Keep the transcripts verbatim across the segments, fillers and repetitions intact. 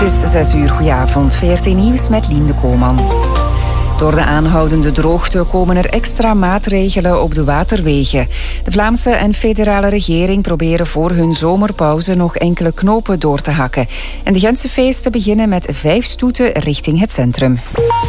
is zes uur, goedenavond. V R T Nieuws met Lien de Koolman. Door de aanhoudende droogte komen er extra maatregelen op de waterwegen. De Vlaamse en federale regering proberen voor hun zomerpauze nog enkele knopen door te hakken. En de Gentse feesten beginnen met vijf stoeten richting het centrum.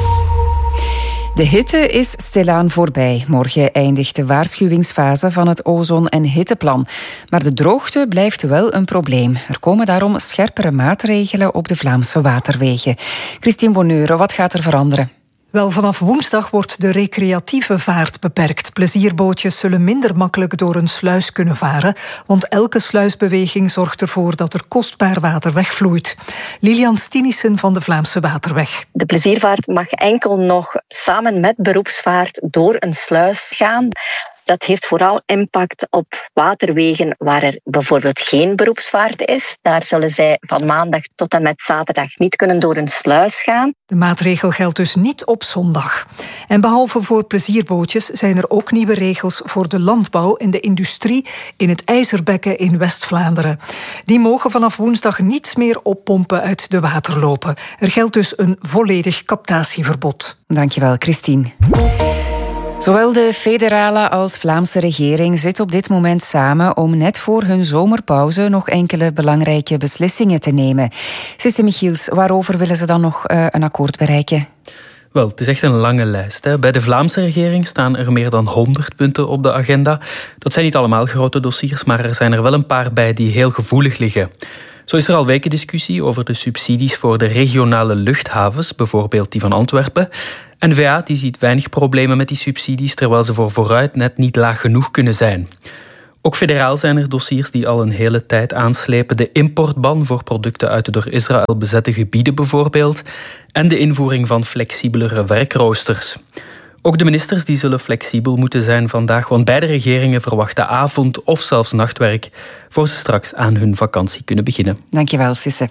De hitte is stilaan voorbij. Morgen eindigt de waarschuwingsfase van het ozon- en hitteplan. Maar de droogte blijft wel een probleem. Er komen daarom scherpere maatregelen op de Vlaamse waterwegen. Christine Bonneure, wat gaat er veranderen? Wel, vanaf woensdag wordt de recreatieve vaart beperkt. Plezierbootjes zullen minder makkelijk door een sluis kunnen varen, want elke sluisbeweging zorgt ervoor dat er kostbaar water wegvloeit. Lilian Stinissen van de Vlaamse Waterweg. De pleziervaart mag enkel nog samen met beroepsvaart door een sluis gaan. Dat heeft vooral impact op waterwegen waar er bijvoorbeeld geen beroepsvaart is. Daar zullen zij van maandag tot en met zaterdag niet kunnen door een sluis gaan. De maatregel geldt dus niet op zondag. En behalve voor plezierbootjes zijn er ook nieuwe regels voor de landbouw en de industrie in het IJzerbekken in West-Vlaanderen. Die mogen vanaf woensdag niets meer oppompen uit de waterlopen. Er geldt dus een volledig captatieverbod. Dankjewel, Christine. Zowel de federale als Vlaamse regering zitten op dit moment samen om net voor hun zomerpauze nog enkele belangrijke beslissingen te nemen. Sisse Michiels, waarover willen ze dan nog uh, een akkoord bereiken? Wel, het is echt een lange lijst. Hè. Bij de Vlaamse regering staan er meer dan honderd punten op de agenda. Dat zijn niet allemaal grote dossiers, maar er zijn er wel een paar bij die heel gevoelig liggen. Zo is er al weken discussie over de subsidies voor de regionale luchthavens, bijvoorbeeld die van Antwerpen. N V A die ziet weinig problemen met die subsidies, terwijl ze voor vooruit net niet laag genoeg kunnen zijn. Ook federaal zijn er dossiers die al een hele tijd aanslepen. De importban voor producten uit de door Israël bezette gebieden bijvoorbeeld. En de invoering van flexibelere werkroosters. Ook de ministers die zullen flexibel moeten zijn vandaag, want beide regeringen verwachten avond- of zelfs nachtwerk voor ze straks aan hun vakantie kunnen beginnen. Dankjewel, Sisse.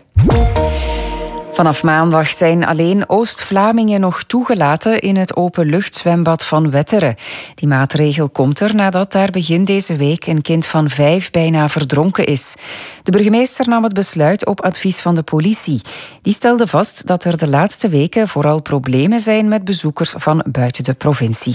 Vanaf maandag zijn alleen Oost-Vlamingen nog toegelaten in het openluchtzwembad van Wetteren. Die maatregel komt er nadat daar begin deze week een kind van vijf bijna verdronken is. De burgemeester nam het besluit op advies van de politie. Die stelde vast dat er de laatste weken vooral problemen zijn met bezoekers van buiten de provincie.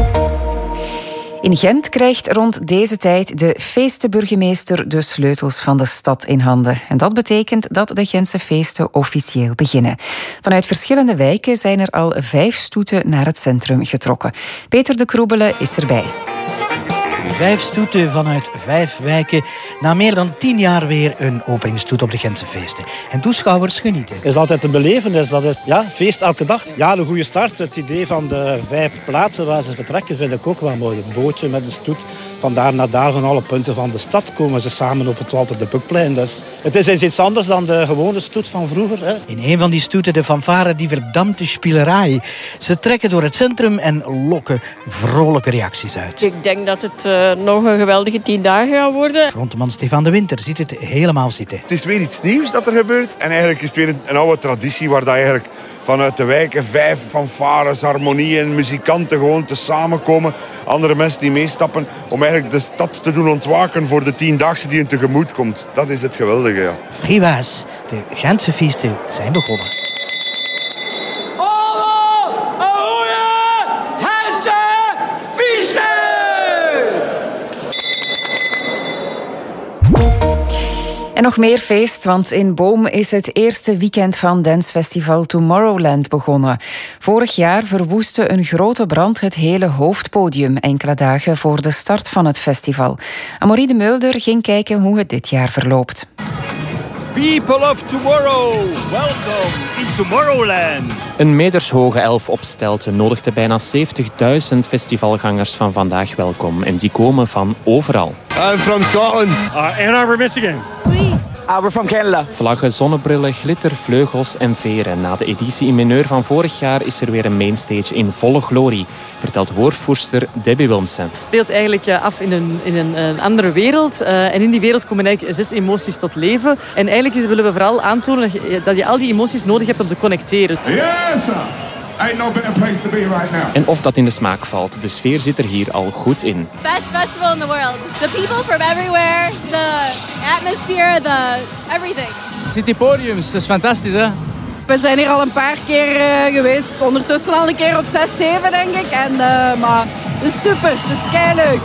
In Gent krijgt rond deze tijd de feestenburgemeester de sleutels van de stad in handen. En dat betekent dat de Gentse feesten officieel beginnen. Vanuit verschillende wijken zijn er al vijf stoeten naar het centrum getrokken. Peter de Kroebele is erbij. Vijf stoeten vanuit vijf wijken. Na meer dan tien jaar weer een openingsstoet op de Gentse feesten. En toeschouwers genieten. Het is altijd een belevenis. Dat is ja, feest elke dag. Ja, een goede start. Het idee van de vijf plaatsen waar ze vertrekken vind ik ook wel mooi. Het bootje met een stoet. Van daar naar daar, van alle punten van de stad komen ze samen op het Walter de Buckplein. Dus het is iets anders dan de gewone stoet van vroeger. Hè. In een van die stoeten de fanfare die verdampte spielerij. Ze trekken door het centrum en lokken vrolijke reacties uit. Ik denk dat het uh, nog een geweldige tien dagen gaat worden. Frontman Stefan de Winter ziet het helemaal zitten. Het is weer iets nieuws dat er gebeurt. En eigenlijk is het weer een, een oude traditie waar dat eigenlijk vanuit de wijken vijf fanfares, harmonieën, muzikanten gewoon te samenkomen. Andere mensen die meestappen om eigenlijk de stad te doen ontwaken voor de tiendaagse die hen tegemoet komt. Dat is het geweldige, ja. Vriwaas, de Gentse feesten zijn begonnen. En nog meer feest, want in Boom is het eerste weekend van dancefestival Tomorrowland begonnen. Vorig jaar verwoestte een grote brand het hele hoofdpodium, enkele dagen voor de start van het festival. Amorie de Mulder ging kijken hoe het dit jaar verloopt. People of tomorrow, welcome in Tomorrowland. Een metershoge elf op Stelten nodigde bijna zeventigduizend festivalgangers van vandaag welkom. En die komen van overal. I'm from Scotland. Uh, Ann Arbor, Michigan. Please. Uh, we're from Canada. Vlaggen, zonnebrillen, glitter, vleugels en veren. Na de editie in mineur van vorig jaar is er weer een mainstage in volle glorie, vertelt woordvoerster Debbie Wilmsen. Het speelt eigenlijk af in een, in een, een andere wereld. Uh, en in die wereld komen eigenlijk zes emoties tot leven. En eigenlijk is, willen we vooral aantonen dat je, dat je al die emoties nodig hebt om te connecteren. Yes, sir. Ain't no better place to be right now. En of dat in de smaak valt, de sfeer zit er hier al goed in. Best festival in the world. The people from everywhere, the atmosphere, the everything. ziet die podiums, dat is fantastisch hè. We zijn hier al een paar keer uh, geweest, ondertussen al een keer of zes, zeven denk ik. En, uh, maar het is super, het is keileuk.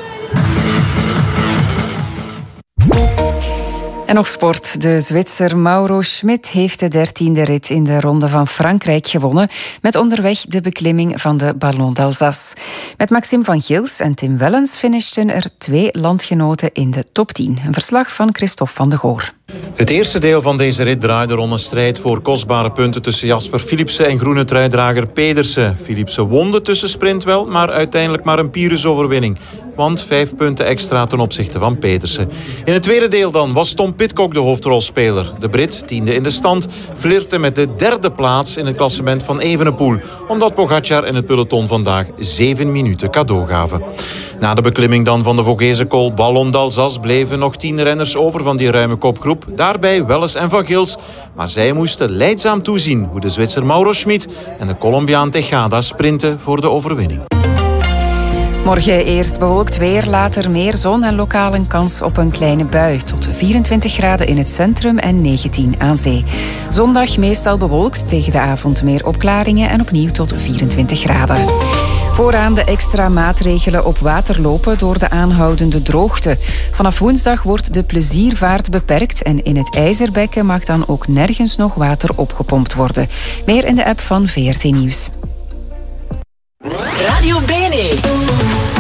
En nog sport. De Zwitser Mauro Schmid heeft de dertiende rit in de Ronde van Frankrijk gewonnen, met onderweg de beklimming van de Ballon d'Alsace. Met Maxime van Gils en Tim Wellens finishten er twee landgenoten in de top tien. Een verslag van Christophe van de Goor. Het eerste deel van deze rit draaide rond een strijd voor kostbare punten tussen Jasper Philipsen en groene truidrager Pedersen. Philipsen won de tussensprint wel, maar uiteindelijk maar een Pyrrhus-overwinning. Want vijf punten extra ten opzichte van Pedersen. In het tweede deel dan was Tom Pidcock de hoofdrolspeler. De Brit, tiende in de stand, flirte met de derde plaats in het klassement van Evenepoel, omdat Pogacar en het peloton vandaag zeven minuten cadeau gaven. Na de beklimming dan van de Vogese Col Ballon d'Alsace bleven nog tien renners over van die ruime kopgroep. Daarbij Welles en Van Gils. Maar zij moesten lijdzaam toezien hoe de Zwitser Mauro Schmid en de Colombiaan Tejada sprinten voor de overwinning. Morgen eerst bewolkt weer, later meer zon en lokaal een kans op een kleine bui. Tot vierentwintig graden in het centrum en negentien aan zee. Zondag meestal bewolkt, tegen de avond meer opklaringen en opnieuw tot vierentwintig graden. Vooraan de extra maatregelen op water lopen door de aanhoudende droogte. Vanaf woensdag wordt de pleziervaart beperkt en in het IJzerbekken mag dan ook nergens nog water opgepompt worden. Meer in de app van V R T Nieuws. Radio Bene.